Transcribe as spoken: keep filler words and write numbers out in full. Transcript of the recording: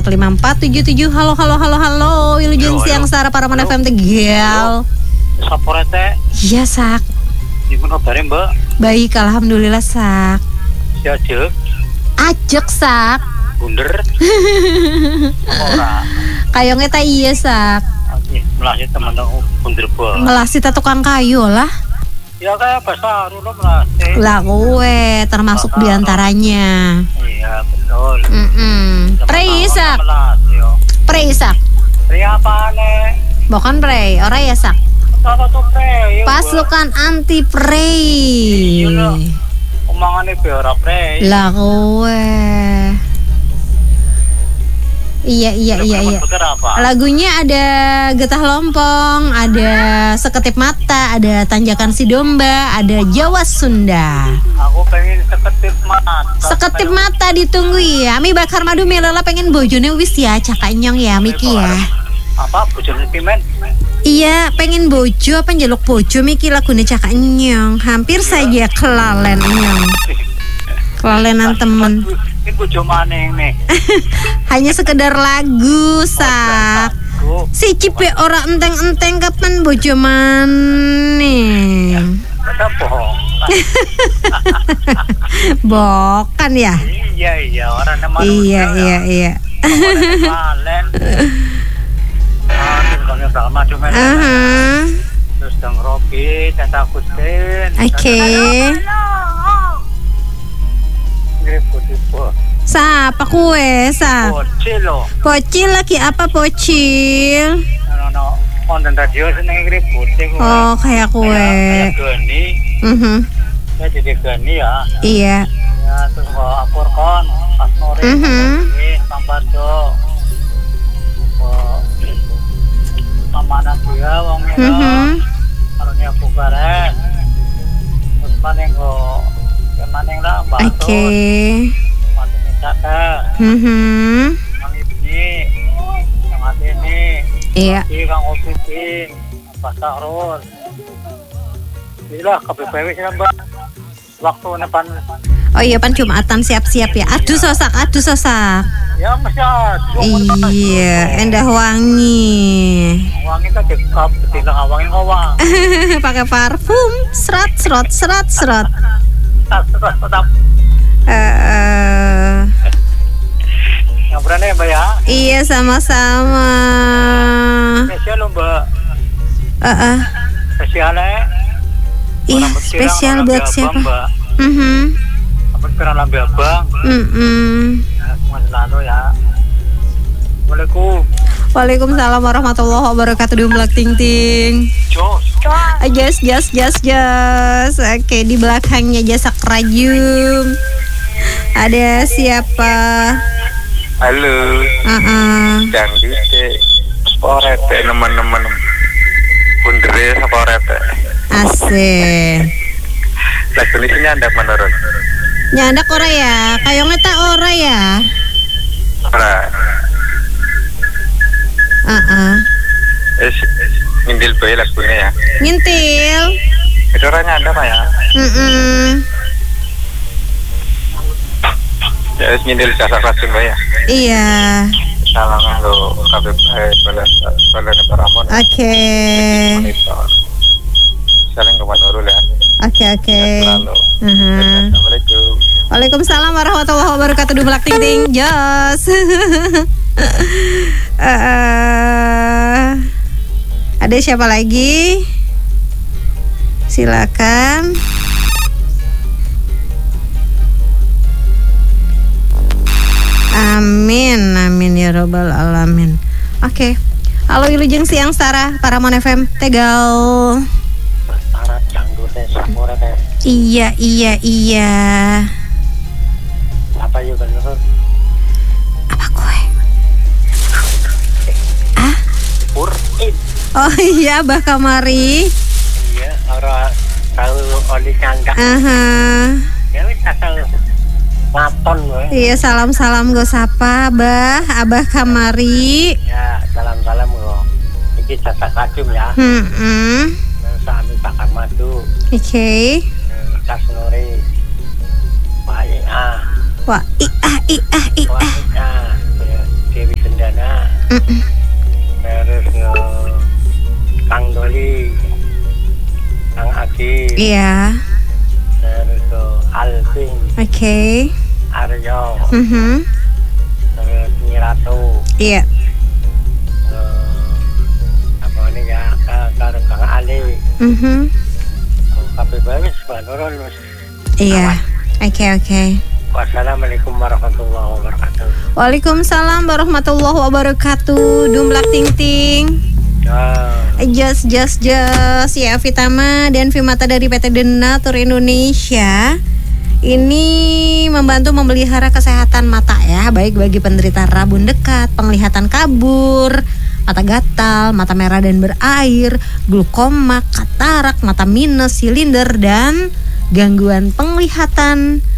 empat lima empat tujuh tujuh. Halo halo halo halo. Wilujeng siang Sara Paraman F M Tegal. Saporete. Iya sak. Gimana kabarnya Mbak? Baik alhamdulillah sak. Si Ajek. Ajek sak. Bunder. Ora. Kayongnya tak iya sak. Melasi teman bunder bol. Melasi tak tukang kayu lah. Ya kayak bahasa Arul melasi. Lah kowe termasuk Bahasa diantaranya. Iya betul. Mm-mm. Prei sak. Prei sak. Prei apa nih? Bukan prei, ora ya sak. Apa tuh prei? Pasukan anti prei. Iya lah. Omongannya biar prei. Lah kowe. Iya iya iya iya. Lagunya ada Getah Lompong, ada Seketip Mata, ada Tanjakan Si Domba, ada Jawa Sunda. Aku pengen seketip mata. Seketip mata ditunggu ya. Mi bakar madu melela pengen bojone wis ya cakak nyong ya Miki ya. Apa bojone pimen? Iya, pengen bojo apa njaluk bojo Miki lagune cakak nyong. Hampir saja kelalen nyong. Kelalenan temen. Ini bojo maneh nih. Hanya sekedar lagu sak. Si Cipe ora enteng-enteng kapan bojo maneh. Ada bohong. Bokan ya? Iya iya orang nama Iya iya iya. Valen. Ah, terus kami maju Aha. Terus Dang Robi, Tata Agustin. Oke. Tipe-tipe. Siapa kue? Sa? Bocil loh. Bocil lagi apa bocil? No no. Konten radio seneng ribut sih. Oh kayak kue. Kayak Gani. Mhm. Saya jadi Gani ya. Iya. Ya terus kok apur kon, Pas Nori, Mhm. Kang Parjo. Oh, Pamana dia wong ya. Mhm. Karunia Bukares. Terus maneng kok maneng lah Mbak. Oke. Mati Misaka. Mhm. Kang Ibni. Kang Atini. Iya. Iki Kang Opiti. Pak Sahrul. Inilah K P P W sih Mbak. Waktu depan. Oh iya pan Jumatan siap-siap ya. Aduh sosak, aduh sosak. Ya masih ada. Iya, endah wangi. Wangi kan dekap, tidak ngawangin ngawang. Pakai parfum, serat serat serat serat. Tetap tetap. Eh, Yang berani ya Mbak ya. iya sama-sama. Spesial loh Mbak. Eh, eh. Spesialnya. Iya, spesial buat siapa? Mbak. Mhm. Apa pirang lambe abang? Mhm. Ya, semua selalu ya. Assalamualaikum. Waalaikumsalam warahmatullahi wabarakatuh. Diumlak ting ting. Jos. Jas jas jas jas. Oke, di belakangnya jasa kerajum. Ada siapa? Halo. Uh-uh. Dan di sporete teman-teman. Bundere sporete. Asik. Lagu ini nyandak menurut. Nyandak ora ya? Kayongnya tak ora ya? Ora. Uh-uh. Es ngindil bae lagunya ya. Ngintil. Itu orang nyandak Pak ya. Mm-mm. Ya es ngindil jasa racun bae ya. Iya. Salam lo K P P Balai Balai Paramon. Oke. Salam ke Manurul ya. Oke oke. Selalu. Uh-huh. Assalamualaikum. Waalaikumsalam warahmatullahi wabarakatuh. Dumlak ting ting jos. uh, ada siapa lagi? Silakan. Amin, amin ya robbal alamin. Oke. Okay. Halo Wilujeng siang Sarah, Paramon F M Tegal. Sarah canggutnya Saporete. Iya, iya, iya. Apa yuk kan? Apa kue? Ah? Purin. Oh iya, Bah Kamari. Iya, orang tahu oli cangga. Aha. Ya wis asal ngaton gue. Iya, salam-salam go sapa, Bah, Abah Kamari. Ya, salam-salam go. Iki jasa kacum ya. Hmm. Sami bakar madu. Oke. Tas nori. Baik ah. Wah, i ah i ah i Wah, ah. ah. Dewi Mm-mm. Terus uh, Kang Doli, Kang Aki. Iya. Terus uh, Alvin. Oke. Okay. Aryo. Mm-hmm. Terus Nyiratu. Iya. Uh, apa ini ya? Kang Kang Ali. Mhm. Kabeh bae sebanurun wis. Iya. Oke okay, oke. Okay. Wassalamualaikum warahmatullahi wabarakatuh. Waalaikumsalam warahmatullahi wabarakatuh. Dumlak ting ting. Ah. Just just just ya, Vitama dan Vimata dari P T Denatur Indonesia ini membantu memelihara kesehatan mata ya, baik bagi penderita rabun dekat, penglihatan kabur, mata gatal, mata merah dan berair, glaukoma, katarak, mata minus, silinder dan gangguan penglihatan